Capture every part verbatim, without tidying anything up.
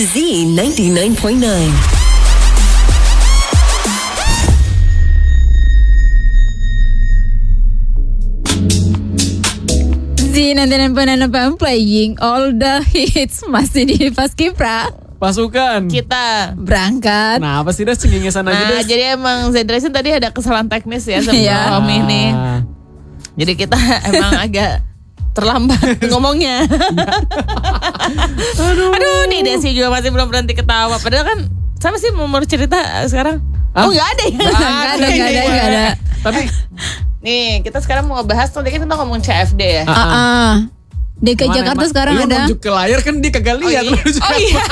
H Z ninety-nine point nine. Z ninety-nine point nine F M playing all the hits. Masih di Paskibra. Pasukan Kita berangkat. Nah apa sih Des cengengesan aja Nah Des. jadi emang Z-Racing tadi ada kesalahan teknis ya sebelum Iya. Om ini. Jadi kita emang agak terlambat ngomongnya. Aduh. Aduh nih Desi juga masih belum berhenti ketawa. Padahal kan sama sih mau cerita sekarang. Hah? Oh gak ada ya? Gak ada, gak ada, gak ada. Tapi Nih kita sekarang mau ngebahas tuh tadi kan kita ngomong C F D ya. Ah, ah. D K Mana, Jakarta Ma? sekarang Lu ada. nunjuk ke layar kan dia kagak lihat. Oh iya. Oh iya.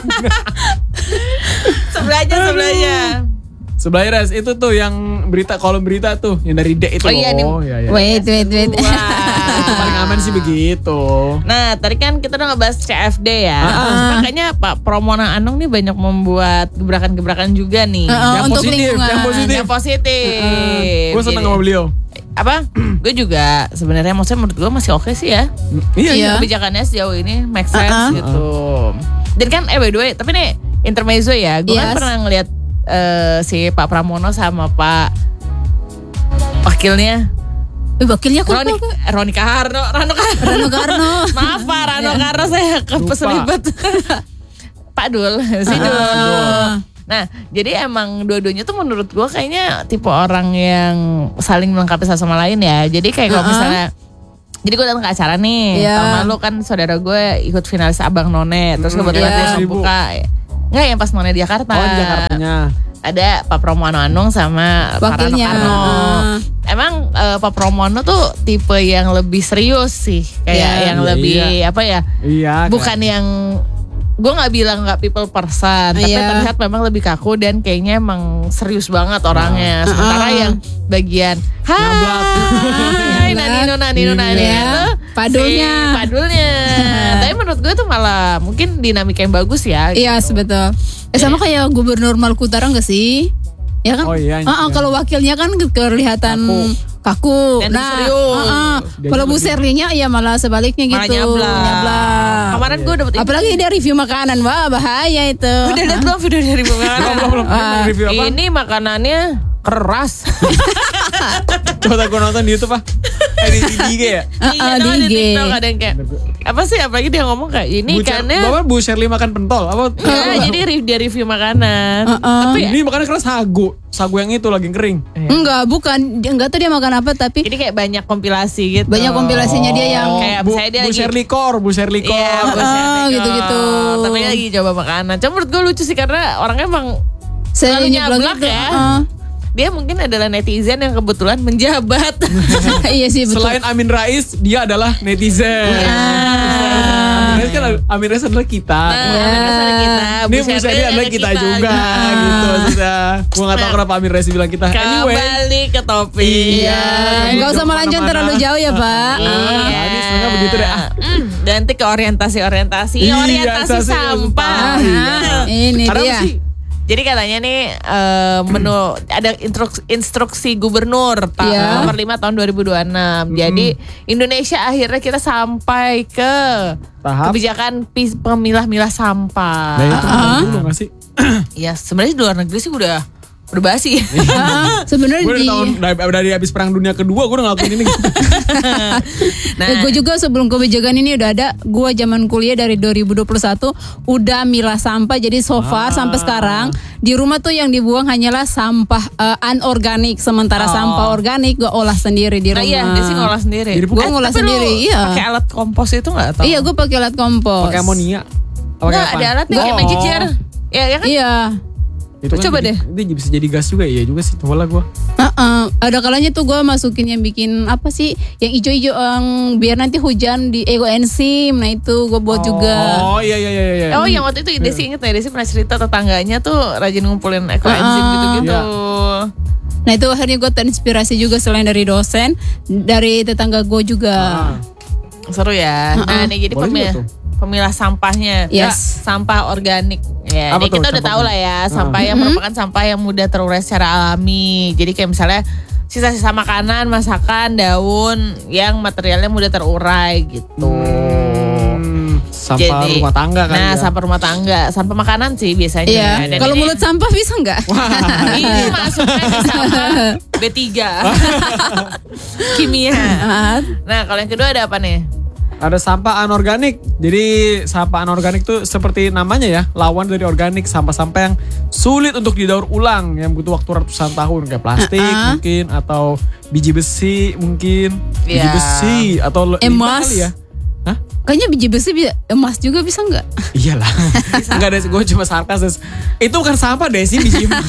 Sebelahnya sebelahnya. Sebelah Res itu tuh yang berita kolom berita tuh yang dari D itu. Oh iya nih. Oh iya iya. Wait, wait, wait. Itu paling aman sih begitu. Nah tadi kan kita udah ngebahas C F D ya. Ah. Makanya Pak Promona Anung nih banyak membuat gebrakan-gebrakan juga nih. Ah, ah, Yang untuk positif, lingkungan. yang positif. Yang positif. Gue seneng Jadi- sama beliau. Apa? Gue juga sebenarnya maksudnya menurut gue masih oke sih ya. Iya iya. Iya. Kebijakannya sejauh ini make sense Uh-uh. gitu. Dan kan eh by the way, tapi nih intermezzo ya. Gue kan Yes. pernah ngeliat eh, si Pak Pramono sama Pak wakilnya Eh, wakilnya kok Roni, Roni Karno, Rano Karno. Rano Karno. Maaf Pak Rano Karno saya keselibet. Pak Dul, si Dul. Ah. Nah, jadi emang dua-duanya tuh menurut gue kayaknya tipe orang yang saling melengkapi satu sama lain ya. Jadi kayak kalau Uh-uh. misalnya, jadi gue datang ke acara nih, Iya. tahun lalu kan saudara gue ikut finalis Abang None, terus Mm, kebetulan iya. dia membuka, enggak yang pas None di Jakarta. Oh di Jakartanya. Ada Pak Pramono Anung sama Pak Rano Wakilnya. Karno. Ah. Emang eh, Pak Pramono tuh tipe yang lebih serius sih, kayak Iya. yang Iya, lebih iya. apa ya? Iya. Bukan yang gue nggak bilang nggak people person, tapi Iya. terlihat memang lebih kaku dan kayaknya emang serius banget orangnya. Sementara Uh-uh. yang bagian Nyablak. hai Nanino Nanino Nanino Iya. itu Padulnya. si padulnya. Tapi menurut gue tuh malah mungkin dinamika yang bagus ya. Iya, gitu. betul. Eh sama kayak Gubernur Maluku Utara enggak sih? Ya kan? Oh iya, Ah, ah, iya. kalau wakilnya kan kelihatan kaku. Dan Nah, serius. ah, ah. Dia kalau Bu juga Serlinya ya malah sebaliknya Malah gitu. nyablak. Nyablak. Kemarin gue dapet Apalagi dia review makanan, wah bahaya itu. udah lihat belum video dari Belum makanan? belum belum. Ah. Review apa? Ini makanannya keras. Coba gue nonton di YouTube ah. Eh, di di I G ya. Ah, Iya, ah, tau di di I G. TikTok ada yang kayak apa sih? Apalagi dia ngomong kayak ini Bu Cer- ikannya. Bapak Bu Shirley makan pentol apa? Ya, jadi re- dia review makanan. Uh-uh. Tapi Ini makannya keras sagu. Sagu yang itu lagi kering. Enggak, bukan. Dia enggak tahu dia makan apa tapi jadi kayak banyak kompilasi gitu. banyak kompilasinya dia yang kayak Bu, misalnya dia Bu lagi Shirley Kor, Bu Shirley Kor. Iya, Bu Ah, Shirley gitu-gitu. Kor. Tapi dia lagi coba makanan. Cuma menurut gue lucu sih karena orangnya emang saya selalu nyeblak nyablak gitu. ya. Ah. Dia mungkin adalah netizen yang kebetulan menjabat. Iya sih betul. Selain Amin Rais, dia adalah netizen. Amin Rais kan Amin Rais adalah kita. Nah, ada kita. Ini Bu Shirley adalah kita, juga gitu maksudnya. Gue gak tau kenapa Amin Rais bilang kita. Anyway. Kembali ke topik. Iya, enggak usah melancong terlalu jauh ya, Pak. Ah, ini sebenarnya begitu deh. Ah. Hmm, nanti ke orientasi-orientasi. Iya, orientasi orientasi sampah. sampah. Ini Karena dia. sih Jadi katanya nih eh, menu ada instruksi, instruksi gubernur ta- Iya. nomor lima tahun dua ribu dua puluh enam. Jadi Indonesia akhirnya kita sampai ke tahap. kebijakan pis- pemilah-milah sampah. Nah itu uh dulu gak sih? Ya sebenarnya di luar negeri sih udah udah basi. Ah, sebenarnya Gue di dari tahun dari, dari habis perang dunia kedua gue udah ngelakuin ini. Nah, gue juga sebelum kebijakan ini udah ada. Gue zaman kuliah dari dua ribu dua puluh satu udah milah sampah. Jadi so far Ah. sampai sekarang di rumah tuh yang dibuang hanyalah sampah eh, anorganik. Sementara Oh. sampah organik gue olah sendiri di nah rumah. iya, dia sih ngolah sendiri. Jadi Gue ngolah tapi lu sendiri, iya. Pakai alat kompos itu nggak tahu? Iya, gue pakai alat kompos. Pakai amonia. Pakai Nggak, apa? ada alatnya kayak Oh. magic jar. Ya, ya kan? Iya. Itu kan Coba jadi- Itu bisa jadi gas juga, iya juga sih. Coba lah gue. Uh-uh. Ada kalanya tuh gue masukin yang bikin apa sih? Yang ijo-ijo yang biar nanti hujan di ego enzim. Nah itu gue buat juga. Oh iya iya iya iya. Oh yang waktu itu Desi inget ya, Desi pernah cerita tetangganya tuh rajin ngumpulin ekoenzim Ah. gitu-gitu. Iya. Nah itu akhirnya gue terinspirasi juga selain dari dosen, dari tetangga gue juga. Ah. Seru ya. Nah ini jadi Boleh juga pemilah, tuh. pemilah sampahnya. Yes. Ya, sampah organik. Ya, Apa ini tuh kita udah sampah tahu lah ya, sampah yang merupakan sampah yang mudah terurai secara alami. Jadi kayak misalnya sisa-sisa makanan, masakan, daun yang materialnya mudah terurai gitu. Hmm. sampah Jadi, rumah tangga kan. Nah, ya. sampah rumah tangga, sampah makanan sih biasanya. Iya. Dan Kalau ini- mulut sampah bisa nggak? ini masuknya di sampah B tiga. Kimia. Nah, kalau yang kedua ada apa nih? Ada sampah anorganik. Jadi sampah anorganik tuh seperti namanya ya, lawan dari organik. Sampah-sampah yang sulit untuk didaur ulang, yang butuh waktu ratusan tahun, kayak plastik Uh-uh. mungkin, atau biji besi mungkin, biji Iya. besi atau le- limbah Emas. kali ya. Hah? Kayaknya biji besi bisa, emas juga bisa nggak? Iyalah. Enggak ada, gue cuma sarkas. Des. Itu bukan sampah deh sih biji emas.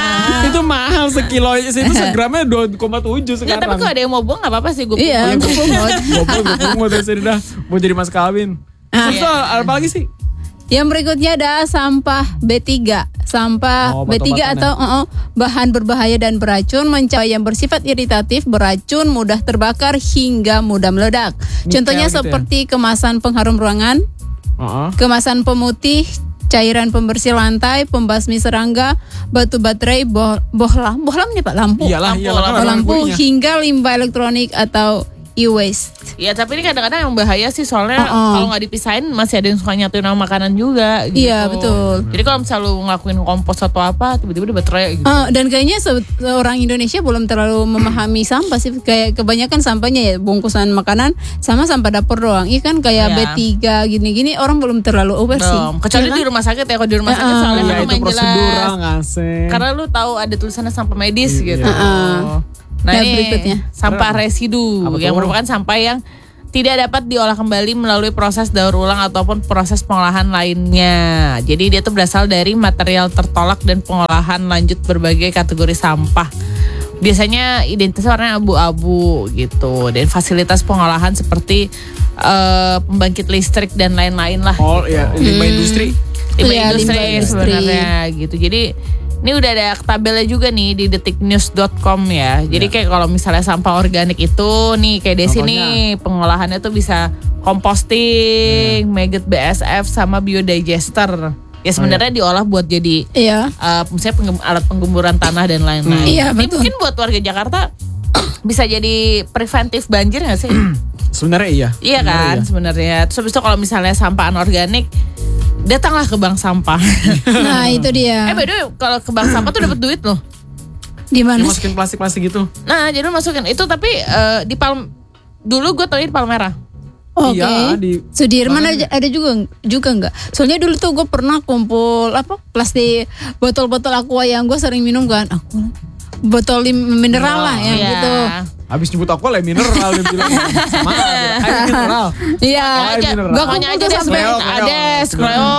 Itu mahal sekilo itu segramnya dua koma tujuh Nggak, sekarang. tapi kalau ada yang mau buang gak apa-apa sih gue. Iya, gue pungut. Goblok, gue pungut dari sini dah. Mau jadi mas kawin. Ah. Terus tuh, apa lagi sih? Yang berikutnya ada sampah B tiga. Sampah Oh, B tiga obat-obatan atau uh, uh, bahan berbahaya dan beracun, mencapai yang bersifat iritatif, beracun, mudah terbakar hingga mudah meledak. Nikel Contohnya gitu ya? seperti kemasan pengharum ruangan, Heeh. kemasan pemutih, cairan pembersih lantai, pembasmi serangga, batu baterai, boh bohlam, bohlam nih Pak, lampu. Iyalah, Lampu, iyalah. kan Oh, ada lampu lampunya. hingga limbah elektronik atau e-waste. Ya tapi ini kadang-kadang yang bahaya sih soalnya Uh-uh. kalau nggak dipisahin masih ada yang suka nyatuin sama makanan juga gitu. Iya, betul. Jadi kalau misalnya lu ngelakuin kompos atau apa tiba-tiba ada baterai gitu. Uh, dan kayaknya se- orang Indonesia belum terlalu memahami sampah sih. Kayak kebanyakan sampahnya ya bungkusan makanan sama sampah dapur doang. Iya kan kayak Iya. B tiga gini-gini orang belum terlalu aware sih. Belum. Kecuali Iya kan? di rumah sakit ya, kalau di rumah sakit Uh-uh. soalnya Iya, kan itu lumayan prosedural jelas. ngasih. Karena lu tahu ada tulisannya sampah medis gitu. Uh-uh. Nah, Nah, ini berikutnya. sampah residu Apa tuh? yang merupakan sampah yang tidak dapat diolah kembali melalui proses daur ulang ataupun proses pengolahan lainnya. Jadi dia tuh berasal dari material tertolak dan pengolahan lanjut berbagai kategori sampah. Biasanya identitasnya warnanya abu-abu gitu. Dan fasilitas pengolahan seperti eh, pembangkit listrik dan lain-lain lah. Oh iya, limbah industri. Limbah Iya, industri limbah industri. sebenarnya gitu. Jadi ini udah ada tabelnya juga nih di detiknews dot com ya. Jadi kayak kalau misalnya sampah organik itu nih kayak Desi Contohnya? nih pengolahannya tuh bisa composting, maggot B S F sama biodigester. Ya sebenarnya diolah buat jadi Iya. uh, misalnya penggem- alat penggemburan tanah dan lain-lain. Iya, Ini betul. mungkin buat warga Jakarta bisa jadi preventif banjir gak sih? Sebenarnya iya. Iya kan sebenarnya. Terus habis itu kalau misalnya sampah anorganik, datanglah ke bank sampah. Nah, itu dia. eh by the way, kalau ke bank sampah tuh dapat duit loh. Di mana? sih? Dimasukin plastik-plastik gitu. Nah jadi lu masukin itu tapi eh, di Palm dulu gue tau di Palmera. Oke. Iya, di- Sudirman ada, ada juga juga enggak? Soalnya dulu tuh gue pernah kumpul apa plastik botol-botol aqua yang gue sering minum kan. Aqua botol lim- mineral lah ya Iya. gitu. Habis nyebut aku lah mineral dia bilang. Sama air mineral. Iya. Oh, air Aja, mineral. Gua pokoknya kumpul aja tuh deh sampai- Skreo, ada Skreo.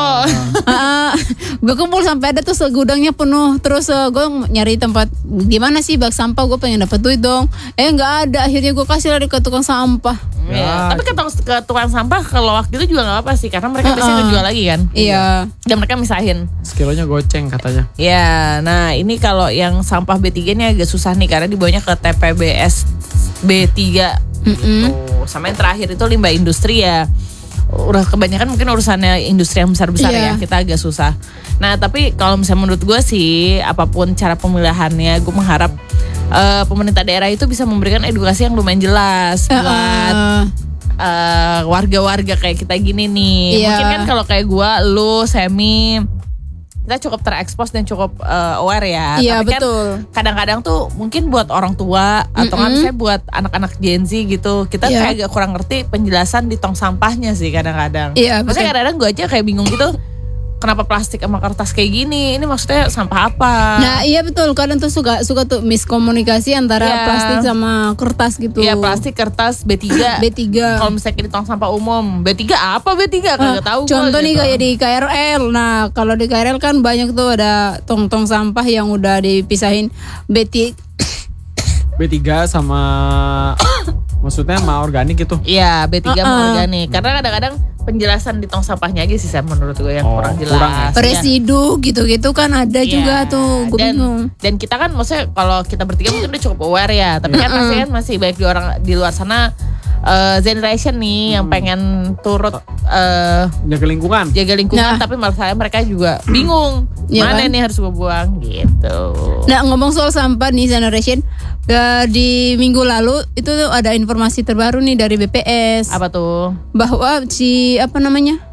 gue kumpul sampai ada tuh segudangnya penuh. Terus gue nyari tempat di mana sih bak sampah, gue pengen dapat duit dong. Eh nggak ada, akhirnya gue kasih lari ke tukang sampah. Iya. Tapi ke, tuk- ke tukang sampah ke loak gitu juga gak apa-apa sih karena mereka biasanya Uh-uh. ngejual lagi kan. Iya. Dan mereka misahin. Sekilonya goceng katanya. Ya, nah ini kalau yang sampah B tiga ini agak susah nih karena dibawanya ke T P B S B tiga. Mm-mm. Tuh, sama yang terakhir itu limbah industri ya. Udah kebanyakan mungkin urusannya industri yang besar-besar Iya. ya, kita agak susah. Nah, tapi kalau misalnya menurut gue sih, apapun cara pemilihannya, gue mengharap eh, pemerintah daerah itu bisa memberikan edukasi yang lumayan jelas buat Uh-uh. eh, warga-warga kayak kita gini nih. Iya. Mungkin kan kalau kayak gue, lu, Semi, kita cukup terekspos dan cukup eh, aware ya. Iya, Tapi kan betul. kadang-kadang tuh mungkin buat orang tua atau kan misalnya buat anak-anak Gen Z gitu, kita Iya. kayak agak kurang ngerti penjelasan di tong sampahnya sih kadang-kadang. Iya, Maksudnya betul. kadang-kadang gue aja kayak bingung gitu, kenapa plastik sama kertas kayak gini? Ini maksudnya sampah apa? Nah iya betul, kadang tuh suka suka tuh miskomunikasi antara Iya. plastik sama kertas gitu. Iya, plastik, kertas, B tiga. B tiga. Kalau misalnya di tong sampah umum, B tiga apa B tiga? Kagak tahu. gua Contoh nih gitu. kayak di K R L. Nah kalau di K R L kan banyak tuh ada tong-tong sampah yang udah dipisahin B tiga. B tiga sama maksudnya sama organik gitu. Iya, B tiga Uh-uh. sama organik. Karena kadang-kadang penjelasan di tong sampahnya aja sih saya menurut gue yang Oh, kurang jelas. kurang ya? Iya. Residu gitu-gitu kan ada Iya. juga tuh. Gue dan, bingung. dan kita kan maksudnya kalau kita bertiga mungkin udah cukup aware ya. Tapi kan masih kan masih banyak di orang di luar sana eh, generation nih yang pengen turut eh, Jaga lingkungan. jaga lingkungan, Nah. tapi masalahnya mereka juga bingung Iya mana kan? nih harus gue buang gitu. Nah ngomong soal sampah nih generation, eh, di minggu lalu itu tuh ada informasi terbaru nih dari B P S Apa tuh? bahwa si apa namanya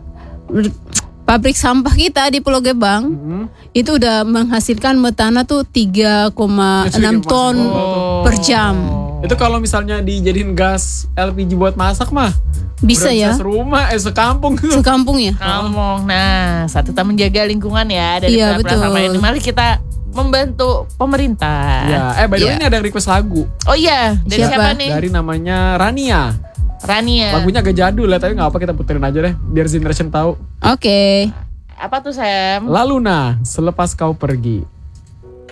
pabrik sampah kita di Pulau Gebang Hmm. itu udah menghasilkan metana tuh tiga koma enam ton Oh. per jam. Itu kalau misalnya dijadiin gas L P G buat masak mah Bisa udah ya, serumah, eh sekampung tuh. sekampung ya. Ngomong. Nah, satu kita menjaga lingkungan ya dari Iya, plastik sampah betul. ini. Mari kita membantu pemerintah. Ya, eh by the way Iya. ini ada yang request lagu Oh iya, dari Siapa? siapa, nih? dari namanya Rania. Rania. Lagunya agak jadul ya, tapi nggak apa kita puterin aja deh biar generation tahu. Oke. Apa tuh, Sam? Laluna, selepas kau pergi.